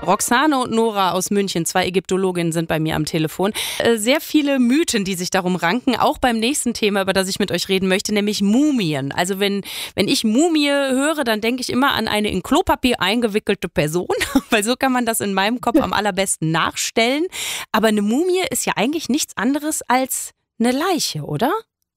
Roxane und Nora aus München, 2 Ägyptologinnen, sind bei mir am Telefon. Sehr viele Mythen, die sich darum ranken, auch beim nächsten Thema, über das ich mit euch reden möchte, nämlich Mumien. Also wenn ich Mumie höre, dann denke ich immer an eine in Klopapier eingewickelte Person, weil so kann man das in meinem Kopf am allerbesten nachstellen. Aber eine Mumie ist ja eigentlich nichts anderes als eine Leiche, oder?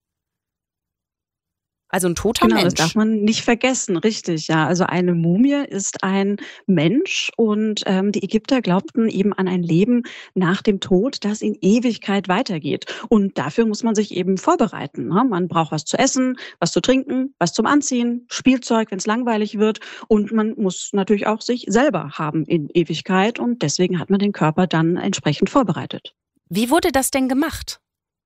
Also ein toter Mensch. Das darf man nicht vergessen, richtig, ja. Also eine Mumie ist ein Mensch und die Ägypter glaubten eben an ein Leben nach dem Tod, das in Ewigkeit weitergeht. Und dafür muss man sich eben vorbereiten. Ne? Man braucht was zu essen, was zu trinken, was zum Anziehen, Spielzeug, wenn es langweilig wird. Und man muss natürlich auch sich selber haben in Ewigkeit. Und deswegen hat man den Körper dann entsprechend vorbereitet. Wie wurde das denn gemacht?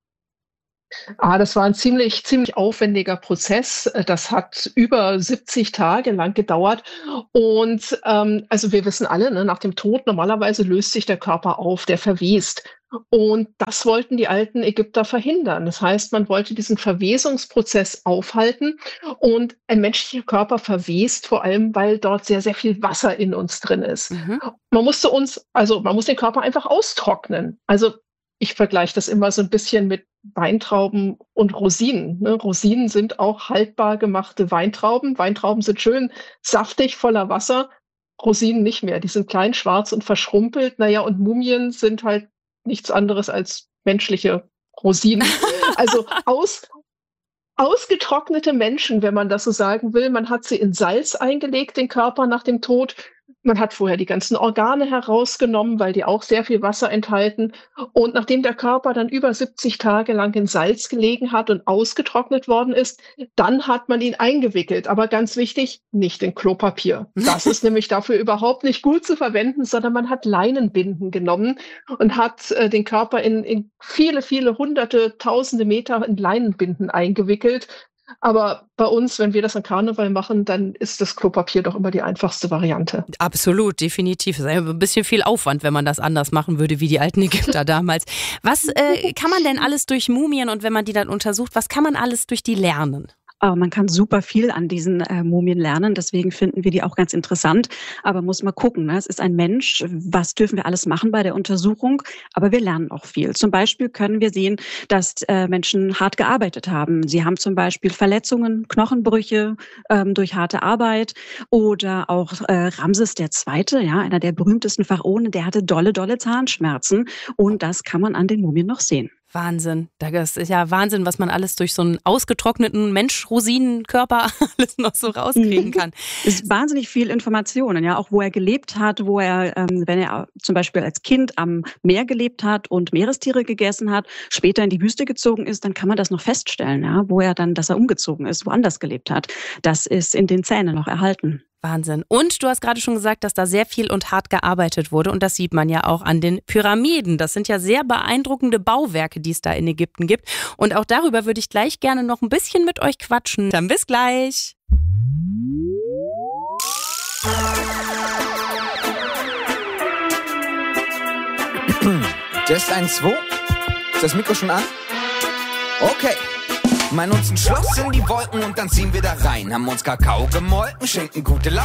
Das war ein ziemlich aufwendiger Prozess. Das hat über 70 Tage lang gedauert. Und also wir wissen alle, ne, nach dem Tod normalerweise löst sich der Körper auf, der verwest. Und das wollten die alten Ägypter verhindern. Das heißt, man wollte diesen Verwesungsprozess aufhalten. Und ein menschlicher Körper verwest vor allem, weil dort sehr, sehr viel Wasser in uns drin ist. Mhm. Man muss den Körper einfach austrocknen. Also ich vergleiche das immer so ein bisschen mit Weintrauben und Rosinen. Ne? Rosinen sind auch haltbar gemachte Weintrauben. Weintrauben sind schön saftig, voller Wasser. Rosinen nicht mehr. Die sind klein, schwarz und verschrumpelt. Naja, und Mumien sind halt nichts anderes als menschliche Rosinen. Also ausgetrocknete Menschen, wenn man das so sagen will. Man hat sie in Salz eingelegt, den Körper nach dem Tod. Man hat vorher die ganzen Organe herausgenommen, weil die auch sehr viel Wasser enthalten. Und nachdem der Körper dann über 70 Tage lang in Salz gelegen hat und ausgetrocknet worden ist, dann hat man ihn eingewickelt. Aber ganz wichtig, nicht in Klopapier. Das ist nämlich dafür überhaupt nicht gut zu verwenden, sondern man hat Leinenbinden genommen und hat den Körper in viele, viele hunderte, tausende Meter in Leinenbinden eingewickelt. Aber bei uns, wenn wir das an Karneval machen, dann ist das Klopapier doch immer die einfachste Variante. Absolut, definitiv. Es ist ein bisschen viel Aufwand, wenn man das anders machen würde, wie die alten Ägypter damals. Was kann man denn alles durch Mumien und wenn man die dann untersucht, was kann man alles durch die lernen? Man kann super viel an diesen Mumien lernen, deswegen finden wir die auch ganz interessant. Aber muss mal gucken, ne? Es ist ein Mensch, was dürfen wir alles machen bei der Untersuchung? Aber wir lernen auch viel. Zum Beispiel können wir sehen, dass Menschen hart gearbeitet haben. Sie haben zum Beispiel Verletzungen, Knochenbrüche durch harte Arbeit. Oder auch Ramses II., ja, einer der berühmtesten Pharaonen, der hatte dolle Zahnschmerzen. Und das kann man an den Mumien noch sehen. Wahnsinn. Das ist ja Wahnsinn, was man alles durch so einen ausgetrockneten Mensch-Rosinenkörper alles noch so rauskriegen kann. Es ist wahnsinnig viel Informationen, ja, auch wo er gelebt hat, wo er, wenn er zum Beispiel als Kind am Meer gelebt hat und Meerestiere gegessen hat, später in die Wüste gezogen ist, dann kann man das noch feststellen, ja, dass er umgezogen ist, woanders gelebt hat. Das ist in den Zähnen noch erhalten. Wahnsinn. Und du hast gerade schon gesagt, dass da sehr viel und hart gearbeitet wurde. Und das sieht man ja auch an den Pyramiden. Das sind ja sehr beeindruckende Bauwerke, die es da in Ägypten gibt. Und auch darüber würde ich gleich gerne noch ein bisschen mit euch quatschen. Dann bis gleich. Test 1, 2. Ist das Mikro schon an? Okay. Meinen uns ein Schloss in die Wolken und dann ziehen wir da rein. Haben uns Kakao gemolken, schenken gute Laune.